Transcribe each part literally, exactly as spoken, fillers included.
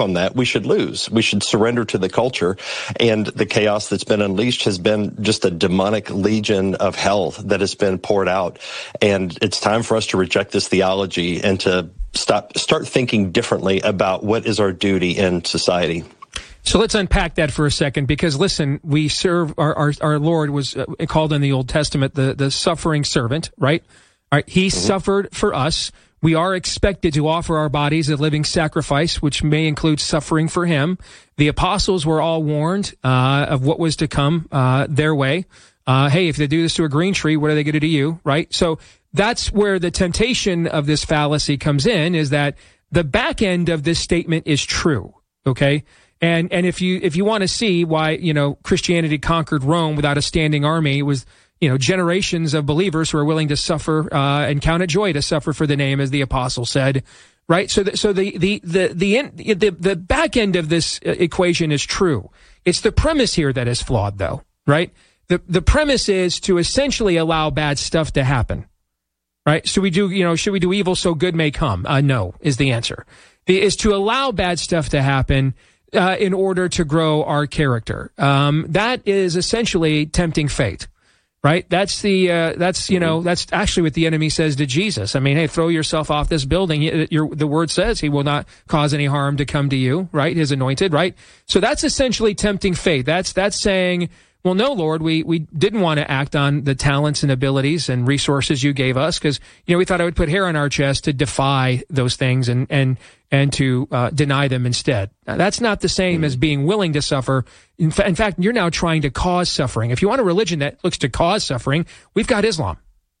on that, we should lose. We should surrender to the culture. And the chaos that's been unleashed has been just a demonic legion of hell that has been poured out. And it's time for us to reject this theology and to stop, start thinking differently about what is our duty in society. So let's unpack that for a second, because listen, we serve our our, our Lord was uh, called in the Old Testament the the suffering servant, right? All right, he mm-hmm. suffered for us. We are expected to offer our bodies a living sacrifice, which may include suffering for him. The apostles were all warned uh, of what was to come uh, their way. Uh, hey, if they do this to a green tree, what are they going to do to you, right? So that's where the temptation of this fallacy comes in, is that the back end of this statement is true, okay? And and if you if you want to see why, you know, Christianity conquered Rome without a standing army, it was, you know, generations of believers who are willing to suffer uh, and count it joy to suffer for the name, as the apostle said, right? So the, so the the the the, end, the the back end of this equation is true. It's the premise here that is flawed, though, right? The the premise is to essentially allow bad stuff to happen, right? So we do, you know, should we do evil so good may come? Uh, no, is the answer. The, is to allow bad stuff to happen Uh, in order to grow our character. Um, that is essentially tempting fate, right? That's the, uh, that's, you know, that's actually what the enemy says to Jesus. I mean, hey, throw yourself off this building. Your, the word says he will not cause any harm to come to you, right? His anointed, right? So that's essentially tempting fate. That's, that's saying, well, no, Lord, we, we didn't want to act on the talents and abilities and resources you gave us, because, you know, we thought I would put hair on our chest to defy those things and, and, and to uh, deny them instead. Now, that's not the same mm-hmm. as being willing to suffer. In, fa- in fact, you're now trying to cause suffering. If you want a religion that looks to cause suffering, we've got Islam.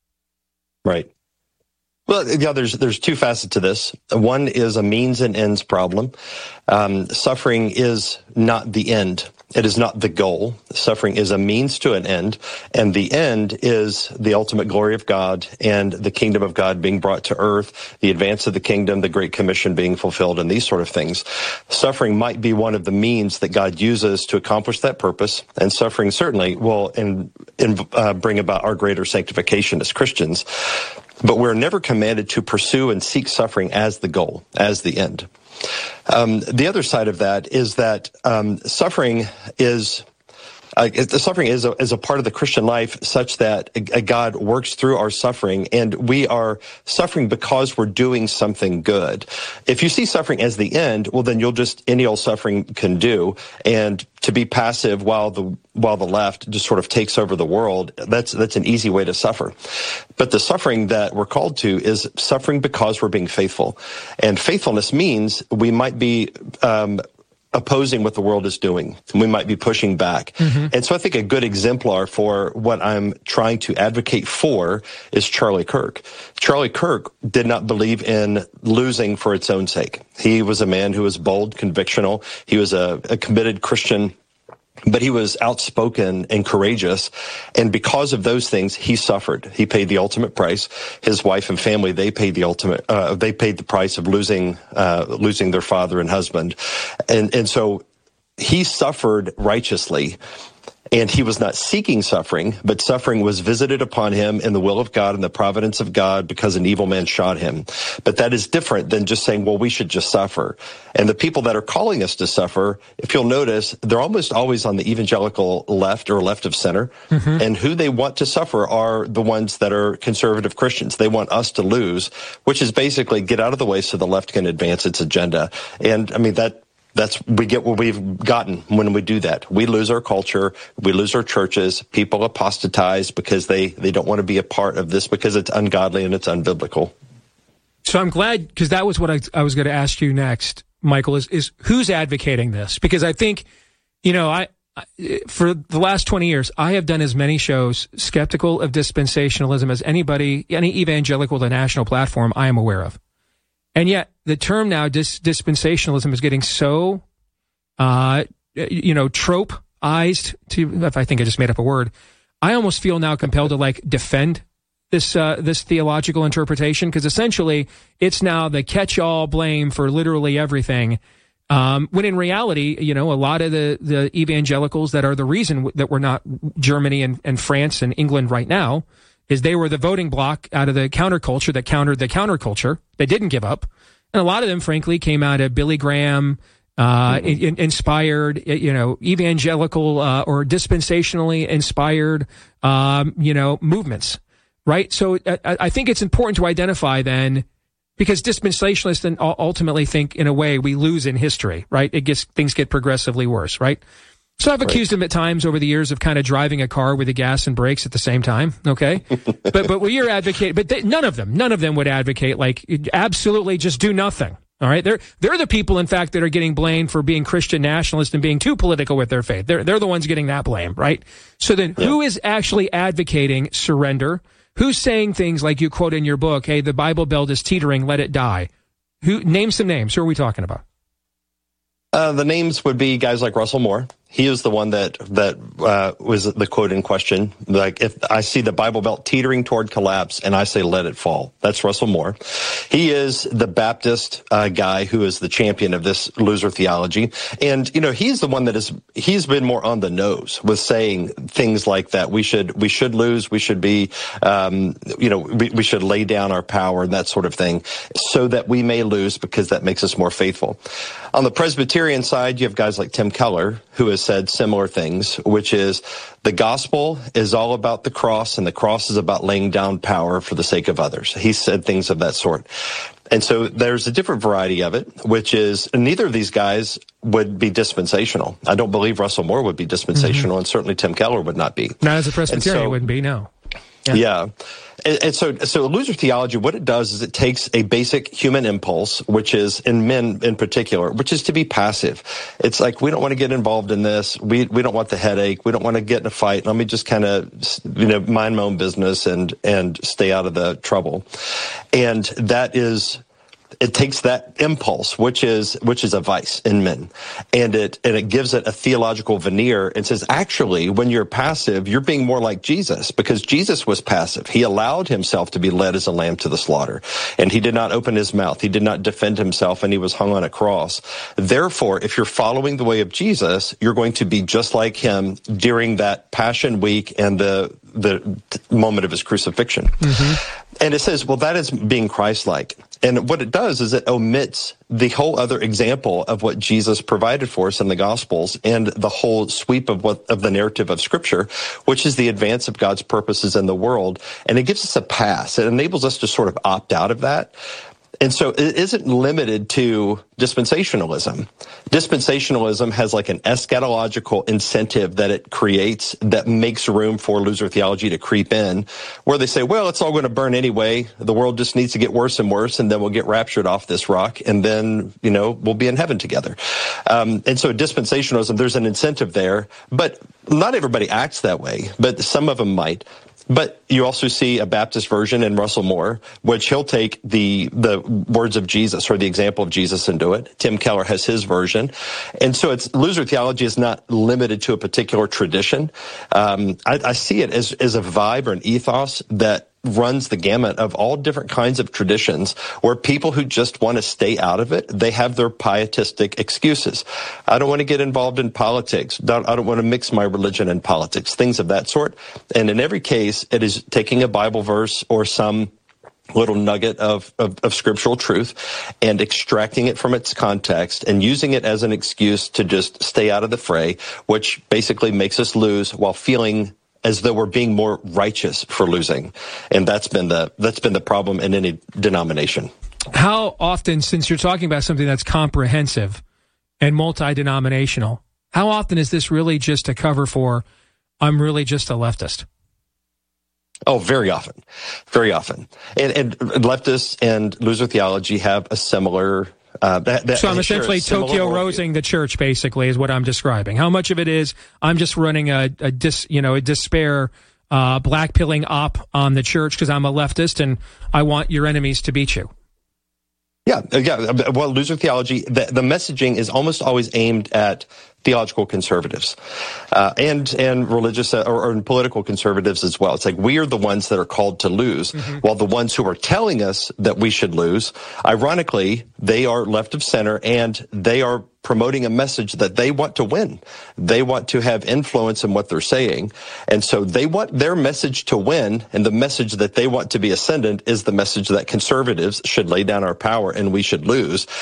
Right. Well, yeah, there's there's two facets to this. One is a means and ends problem. Um, suffering is not the end. It is not the goal. Suffering is a means to an end, and the end is the ultimate glory of God and the kingdom of God being brought to earth, the advance of the kingdom, the Great Commission being fulfilled, and these sort of things. Suffering might be one of the means that God uses to accomplish that purpose, and suffering certainly will in, in, uh, bring about our greater sanctification as Christians. But we're never commanded to pursue and seek suffering as the goal, as the end. Um, the other side of that is that um, suffering is uh, the suffering is a, is a part of the Christian life, such that a, a God works through our suffering, and we are suffering because we're doing something good. If you see suffering as the end, well, then you'll just any old suffering can do, and to be passive while the while the left just sort of takes over the world, that's that's an easy way to suffer. But the suffering that we're called to is suffering because we're being faithful. And faithfulness means we might be um opposing what the world is doing. We might be pushing back. Mm-hmm. And so I think a good exemplar for what I'm trying to advocate for is Charlie Kirk. Charlie Kirk did not believe in losing for its own sake. He was a man who was bold, convictional. He was a, a committed Christian, but he was outspoken and courageous. And because of those things, he suffered. He paid the ultimate price. His wife and family, they paid the ultimate, uh, they paid the price of losing, uh, losing their father and husband. And, and so he suffered righteously. And he was not seeking suffering, but suffering was visited upon him in the will of God and the providence of God because an evil man shot him. But that is different than just saying, well, we should just suffer. And the people that are calling us to suffer, if you'll notice, they're almost always on the evangelical left or left of center. Mm-hmm. And who they want to suffer are the ones that are conservative Christians. They want us to lose, which is basically get out of the way so the left can advance its agenda. And I mean, that That's, we get what we've gotten when we do that. We lose our culture. We lose our churches. People apostatize because they, they don't want to be a part of this because it's ungodly and it's unbiblical. So I'm glad, because that was what I, I was going to ask you next, Michael, is, is who's advocating this? Because I think, you know, I, for the last twenty years, I have done as many shows skeptical of dispensationalism as anybody, any evangelical to national platform I am aware of. And yet, the term now, dis- dispensationalism, is getting so, uh, you know, trope-ized, to, if I think I just made up a word, I almost feel now compelled to, like, defend this uh, this theological interpretation, because essentially, it's now the catch-all blame for literally everything, um, when in reality, you know, a lot of the, the evangelicals that are the reason that we're not Germany and, and France and England right now, is they were the voting bloc out of the counterculture that countered the counterculture. They didn't give up. And a lot of them, frankly, came out of Billy Graham uh, mm-hmm. in, inspired, you know, evangelical uh, or dispensationally inspired, um, you know, movements, right? So I, I think it's important to identify then, because dispensationalists then ultimately think, in a way, we lose in history, right? It gets things get progressively worse, right? So I've accused right. him at times over the years of kind of driving a car with the gas and brakes at the same time. Okay. but, but what you're advocating, but they, none of them, none of them would advocate like absolutely just do nothing. All right. They're, they're the people, in fact, that are getting blamed for being Christian nationalist and being too political with their faith. They're, they're the ones getting that blame. Right. So then yeah. who is actually advocating surrender? Who's saying things like you quote in your book, hey, the Bible Belt is teetering, let it die? Who, name some names. Who are we talking about? Uh, the names would be guys like Russell Moore. He is the one that that uh, was the quote in question. Like, if I see the Bible Belt teetering toward collapse, and I say, let it fall. That's Russell Moore. He is the Baptist uh, guy who is the champion of this loser theology. And, you know, he's the one that is, he's been more on the nose with saying things like that. We should, we should lose. We should be, um, you know, we, we should lay down our power and that sort of thing so that we may lose because that makes us more faithful. On the Presbyterian side, you have guys like Tim Keller, who has said similar things, which is the gospel is all about the cross, and the cross is about laying down power for the sake of others. He said things of that sort. And so there's a different variety of it, which is neither of these guys would be dispensational. I don't believe Russell Moore would be dispensational, mm-hmm. and certainly Tim Keller would not be. Not as a Presbyterian, so, wouldn't be, no. Yeah. yeah. And, and so, so loser theology, what it does is it takes a basic human impulse, which is, in men in particular, which is to be passive. It's like, we don't want to get involved in this. We, we don't want the headache. We don't want to get in a fight. Let me just kind of, you know, mind my own business and, and stay out of the trouble. And that is, it takes that impulse, which is which is a vice in men, and it and it gives it a theological veneer and says, actually, when you're passive, you're being more like Jesus, because Jesus was passive. He allowed himself to be led as a lamb to the slaughter, and he did not open his mouth. He did not defend himself, and he was hung on a cross. Therefore, if you're following the way of Jesus, you're going to be just like him during that Passion Week and the the moment of his crucifixion. Mm-hmm. And it says, well, that is being Christ-like. And what it does is it omits the whole other example of what Jesus provided for us in the Gospels and the whole sweep of what of the narrative of Scripture, which is the advance of God's purposes in the world. And it gives us a pass. It enables us to sort of opt out of that. And so it isn't limited to dispensationalism. Dispensationalism has like an eschatological incentive that it creates that makes room for loser theology to creep in, where they say, well, it's all going to burn anyway. The world just needs to get worse and worse, and then we'll get raptured off this rock, and then, you know, we'll be in heaven together. Um, and so dispensationalism, there's an incentive there, but not everybody acts that way, but some of them might. But you also see a Baptist version in Russell Moore, which he'll take the the words of Jesus or the example of Jesus and do it. Tim Keller has his version. And so it's loser theology is not limited to a particular tradition. Um, I, I see it as, as a vibe or an ethos that runs the gamut of all different kinds of traditions, where people who just want to stay out of it, they have their pietistic excuses. I don't want to get involved in politics. I don't want to mix my religion and politics, things of that sort. And in every case, it is taking a Bible verse or some little nugget of, of, of scriptural truth and extracting it from its context and using it as an excuse to just stay out of the fray, which basically makes us lose while feeling as though we're being more righteous for losing. And that's been the that's been the problem in any denomination. How often, since you're talking about something that's comprehensive and multi-denominational, how often is this really just a cover for, I'm really just a leftist? Oh, very often. Very often. And, and leftists and loser theology have a similar Uh, that, that, so I'm essentially Tokyo Rosing the church, basically, is what I'm describing. How much of it is I'm just running a, a dis, you know, a despair, uh, blackpilling op on the church because I'm a leftist and I want your enemies to beat you. Yeah, yeah. Well, loser theology, the, the messaging is almost always aimed at theological conservatives uh, and and religious uh, or, or political conservatives as well. It's like we are the ones that are called to lose, mm-hmm. while the ones who are telling us that we should lose, ironically, they are left of center and they are promoting a message that they want to win. They want to have influence in what they're saying. And so they want their message to win, and the message that they want to be ascendant is the message that conservatives should lay down our power and we should lose.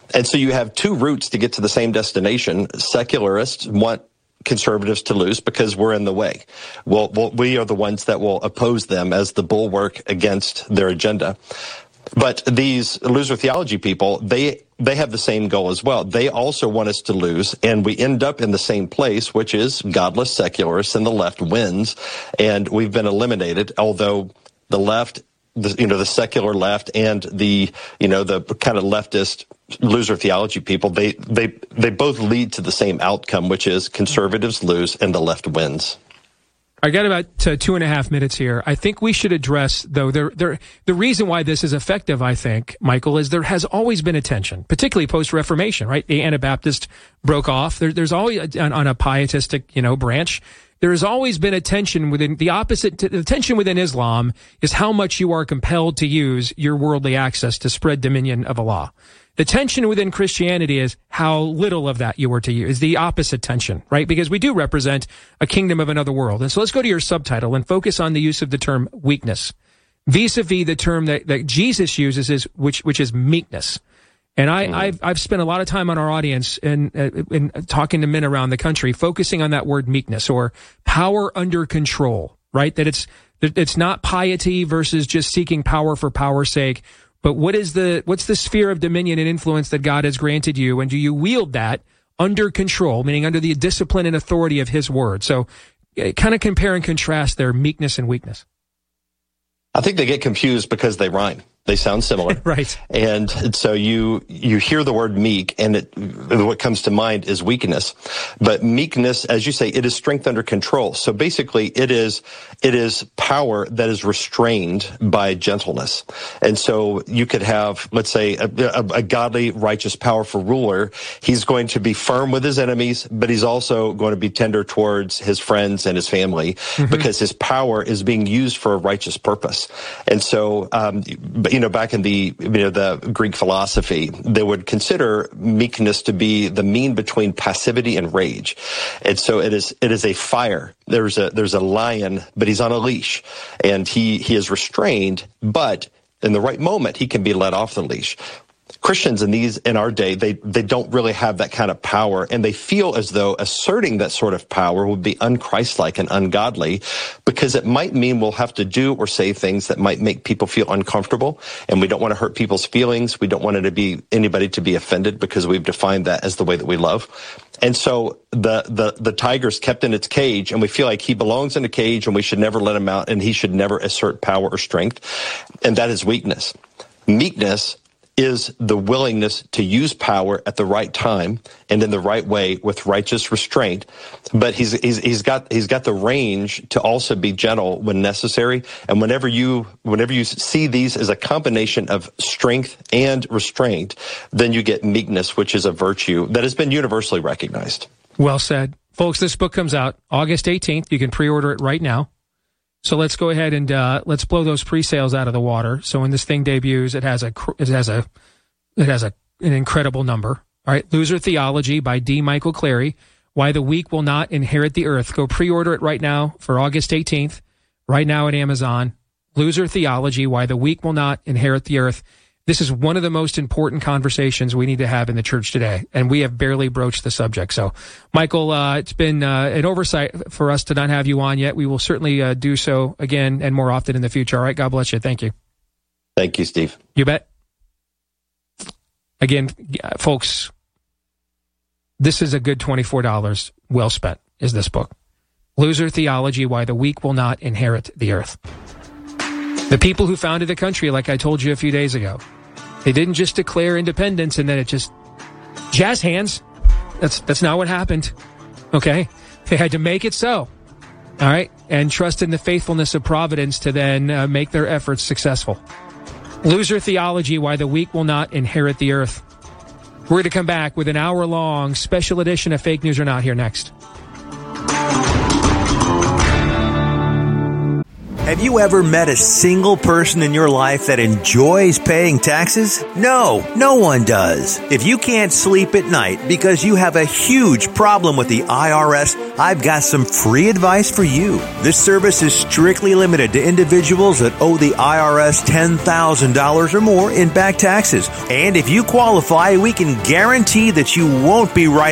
And so you have two routes to get to the same destination. Secularists want conservatives to lose because we're in the way. Well, well, we are the ones that will oppose them as the bulwark against their agenda. But these loser theology people, they they have the same goal as well. They also want us to lose, and we end up in the same place, which is godless secularists, and the left wins, and we've been eliminated, although the left, the, you know, the secular left and the, you know, the kind of leftist loser theology people, they, they, they both lead to the same outcome, which is conservatives lose and the left wins. I got about uh, two and a half minutes here. I think we should address, though, there, there, the reason why this is effective, I think, Michael, is there has always been a tension, particularly post-Reformation, right? The Anabaptist broke off. There, there's always, on, on a pietistic, you know, branch, there has always been a tension within, the opposite, the tension within Islam is how much you are compelled to use your worldly access to spread dominion of Allah. The tension within Christianity is how little of that you were to use, is the opposite tension, right? Because we do represent a kingdom of another world. And so let's go to your subtitle and focus on the use of the term weakness, vis-a-vis the term that, that Jesus uses, is which which is meekness. And I, mm. I've I've spent a lot of time on our audience and in, in talking to men around the country, focusing on that word meekness, or power under control, right? That it's that it's not piety versus just seeking power for power's sake. But what is the what's the sphere of dominion and influence that God has granted you, and do you wield that under control, meaning under the discipline and authority of His word? So, uh, kind of compare and contrast their meekness and weakness. I think they get confused because they rhyme. They sound similar. Right. And so you you hear the word meek, and it, what comes to mind is weakness. But meekness, as you say, it is strength under control. So basically it is it is power that is restrained by gentleness. And so you could have, let's say, a, a, a godly, righteous, powerful ruler. He's going to be firm with his enemies, but he's also going to be tender towards his friends and his family, mm-hmm. because his power is being used for a righteous purpose. And so, um, you know, back in the, you know, the Greek philosophy, they would consider meekness to be the mean between passivity and rage. And so it is, it is a fire. There's a, there's a lion, but he's on a leash, and he, he is restrained, but in the right moment, he can be let off the leash. Christians in these, in our day, they, they don't really have that kind of power, and they feel as though asserting that sort of power would be unchristlike and ungodly, because it might mean we'll have to do or say things that might make people feel uncomfortable, and we don't want to hurt people's feelings. We don't want it to be anybody to be offended, because we've defined that as the way that we love. And so the, the, the tiger's kept in its cage, and we feel like he belongs in a cage, and we should never let him out, and he should never assert power or strength. And that is weakness. Meekness is the willingness to use power at the right time and in the right way with righteous restraint. But he's, he's, he's got, he's got the range to also be gentle when necessary. And whenever you, whenever you see these as a combination of strength and restraint, then you get meekness, which is a virtue that has been universally recognized. Well said. Folks, this book comes out August eighteenth. You can pre-order it right now. So let's go ahead and uh, let's blow those pre-sales out of the water. So when this thing debuts, it has a it has a it has a an incredible number. All right, Loser Theology by D. Michael Clary. Why the Weak Will Not Inherit the Earth. Go pre-order it right now for August eighteenth. Right now at Amazon. Loser Theology. Why the Weak Will Not Inherit the Earth. This is one of the most important conversations we need to have in the church today, and we have barely broached the subject. So, Michael, uh, it's been uh, an oversight for us to not have you on yet. We will certainly uh, do so again and more often in the future. All right, God bless you. Thank you. Thank you, Steve. You bet. Again, folks, this is a good twenty-four dollars well spent, is this book. Loser Theology, Why the Weak Will Not Inherit the Earth. The people who founded the country, like I told you a few days ago, they didn't just declare independence and then it just jazz hands. That's that's not what happened. Okay? They had to make it so. All right? And trust in the faithfulness of providence to then uh, make their efforts successful. Loser Theology, Why the Weak Will Not Inherit the Earth. We're going to come back with an hour-long special edition of Fake News or Not here next. Have you ever met a single person in your life that enjoys paying taxes? No, no one does. If you can't sleep at night because you have a huge problem with the I R S, I've got some free advice for you. This service is strictly limited to individuals that owe the I R S ten thousand dollars or more in back taxes. And if you qualify, we can guarantee that you won't be right